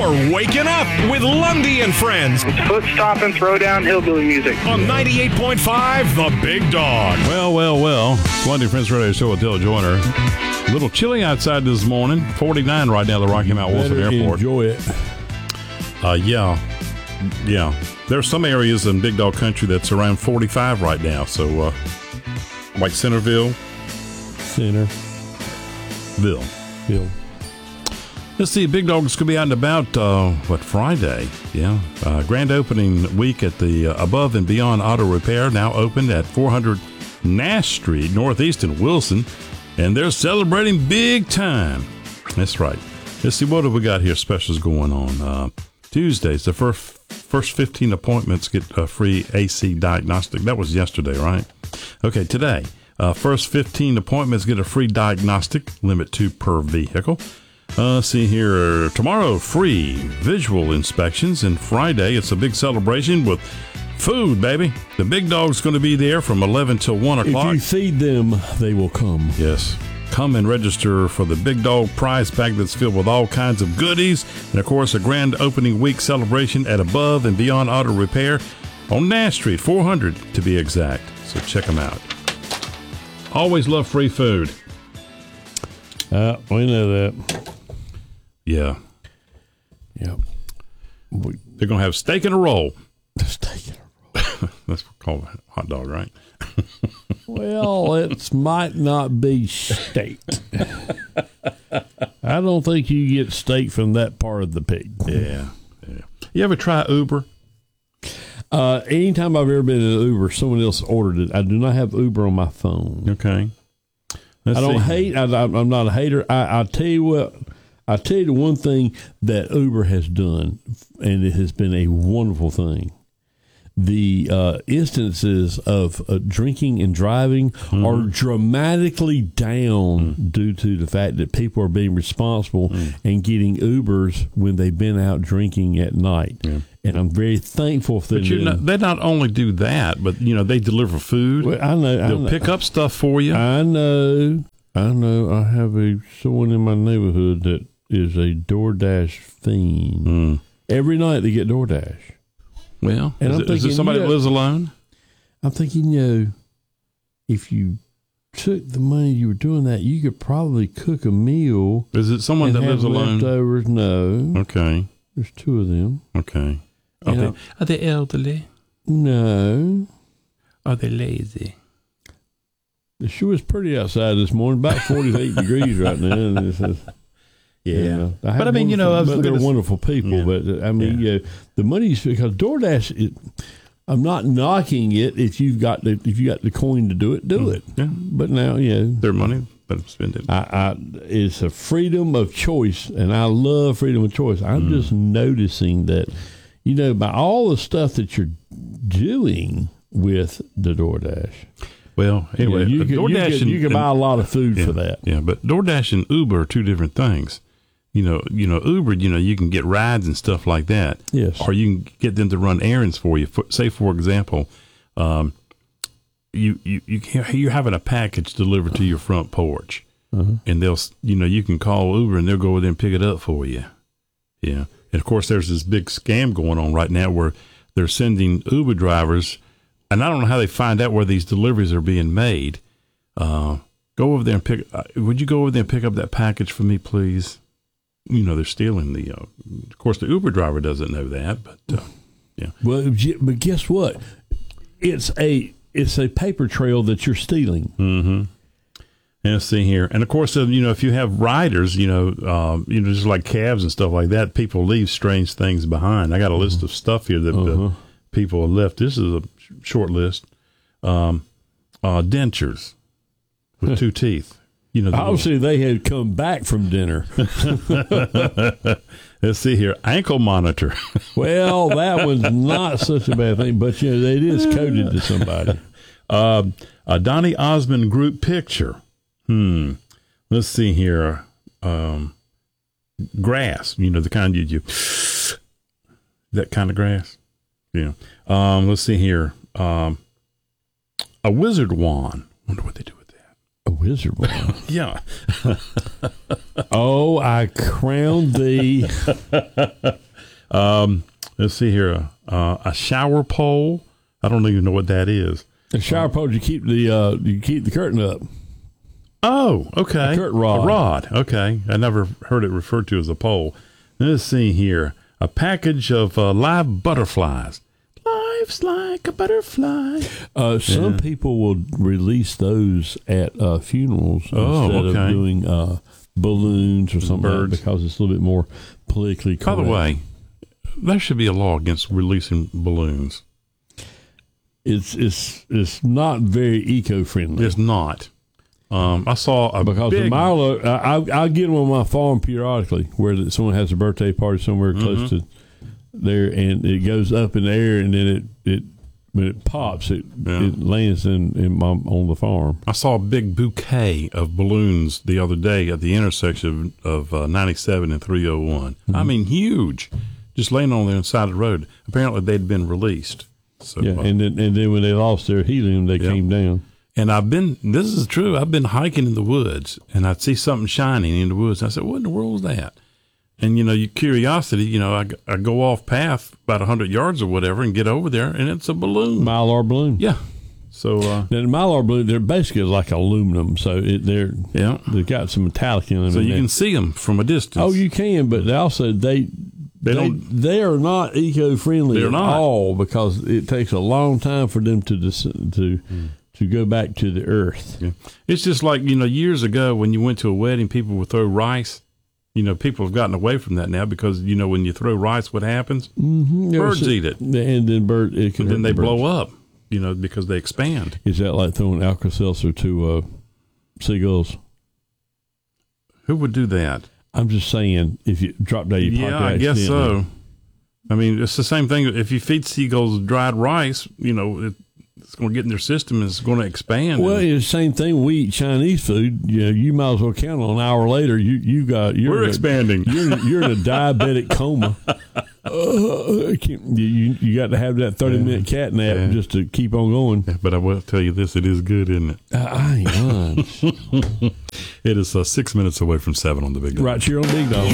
You're waking up with Lundy and Friends It's foot stomping, throw down hillbilly music. on 98.5 The Big Dog. Well. Lundy Friends Radio Show with Dale Joyner. A little chilly outside this morning. 49 right now at the Rocky Mount Wilson Airport. Enjoy it. Yeah. There's some areas in Big Dog Country that's around 45 right now. So, like Centerville. Bill. Let's see, Big Dog's going to be out and about, Friday? Yeah. Grand opening week at the Above and Beyond Auto Repair, now opened at 400 Nash Street, Northeast in Wilson. And they're celebrating big time. That's right. Let's see, what have we got here? Specials going on. Tuesdays, the first 15 appointments get a free AC diagnostic. That was yesterday, right? Okay, today, first 15 appointments get a free diagnostic, limit 2 per vehicle. See here, tomorrow, free visual inspections, and Friday, it's a big celebration with food, baby. The Big Dog's going to be there from 11 till 1 o'clock. If you feed them, they will come. Yes. Come and register for the Big Dog prize pack that's filled with all kinds of goodies. And, of course, a grand opening week celebration at Above and Beyond Auto Repair on Nash Street, 400 to be exact. So check them out. Always love free food. We know that. Yeah. Yep. They're going to have steak and a roll. Steak and a roll. That's called a hot dog, right? Well, it might not be steak. I don't think you get steak from that part of the pig. Yeah. You ever try Uber? Anytime I've ever been in an Uber, someone else ordered it. I do not have Uber on my phone. Okay. I don't hate. I'm not a hater. I tell you what. I tell you the one thing that Uber has done, and it has been a wonderful thing. The instances of drinking and driving are dramatically down due to the fact that people are being responsible and getting Ubers when they've been out drinking at night. Yeah. And I'm very thankful for that. They not only do that, but they deliver food. Well, I know. They'll pick up stuff for you. I know. I have someone in my neighborhood that is a DoorDash fiend. Every night they get DoorDash. Well, is it somebody that lives alone? I'm thinking, if you took the money you were doing that, you could probably cook a meal. Is it someone that lives alone? Leftovers? No. Okay. There's 2 of them. Okay. Are they elderly? No. Are they lazy? It sure was pretty outside this morning, about 48 degrees right now. And yeah. But they're wonderful people. Yeah. But the money's because DoorDash. I'm not knocking it. If you've got the coin to do it, do it. Yeah. But now, their money, but spend it. It's a freedom of choice, and I love freedom of choice. I'm just noticing that, by all the stuff that you're doing with the DoorDash. Well, anyway, you can buy a lot of food for that. Yeah, but DoorDash and Uber are 2 different things. Uber, you can get rides and stuff like that. Yes. Or you can get them to run errands for you. Say, for example, you're having a package delivered to your front porch, and they'll, you can call Uber and they'll go over there and pick it up for you. Yeah. And of course, there's this big scam going on right now where they're sending Uber drivers, and I don't know how they find out where these deliveries are being made. Go over there and would you go over there and pick up that package for me, please? They're stealing of course, the Uber driver doesn't know that, but, yeah. Well, but guess what? It's a paper trail that you're stealing. Mm-hmm. And let's see here. And of course, if you have riders, just like cabs and stuff like that, people leave strange things behind. I got a list of stuff here that people have left. This is a short list. Dentures with 2 teeth. Obviously, they had come back from dinner. Let's see here. Ankle monitor. Well, that was not such a bad thing, but it is coded to somebody. A Donny Osmond group picture. Let's see here. Grass. The kind you that kind of grass. Yeah. Let's see here. A wizard wand. Wonder what they do with that. A wizard boy. Yeah. Oh, I crown thee. Let's see here. A shower pole. I don't even know what that is. The shower pole, you keep the curtain up. Oh, okay. A curtain rod. A rod. Okay. I never heard it referred to as a pole. Let's see here. A package of live butterflies. Life's like a butterfly. Some people will release those at funerals instead of doing balloons or something like that, because it's a little bit more politically correct. By the way, there should be a law against releasing balloons. It's not very eco-friendly. It's not. I saw a because big... the Milo, I get them on my farm periodically, where someone has a birthday party somewhere close to there, and it goes up in the air, and then it when it pops, it lands on the farm. I saw a big bouquet of balloons the other day at the intersection of 97 and 301. Mm-hmm. I mean, huge, just laying on the side of the road. Apparently, they'd been released. So, and then when they lost their helium, they came down. And this is true, I've been hiking in the woods, and I'd see something shining in the woods. And I said, what in the world is that? And, your curiosity, I go off path about 100 yards or whatever and get over there, and it's a balloon. Mylar balloon. Yeah. So now the Mylar balloon, they're basically like aluminum, so they've got some metallic in them. So you can see them from a distance. Oh, you can, but they are not eco-friendly at all, because it takes a long time for them to go back to the earth. Yeah. It's just like, years ago when you went to a wedding, people would throw rice. People have gotten away from that now, because, when you throw rice, what happens? Mm-hmm. Birds eat it. And then they blow up, because they expand. Is that like throwing Alka-Seltzer to seagulls? Who would do that? I'm just saying, if you drop down your pocket. Yeah, I guess so. I mean, it's the same thing. If you feed seagulls dried rice, it's going to get in their system and it's going to expand. Well, it's the same thing. We eat Chinese food. You might as well count on an hour later. We're expanding. You're in a diabetic coma. You got to have that 30-minute cat nap just to keep on going. Yeah, but I will tell you this: it is good, isn't it? I ain't lying. It is 6 minutes away from 7 on the Big Dog. Right here on Big Dog.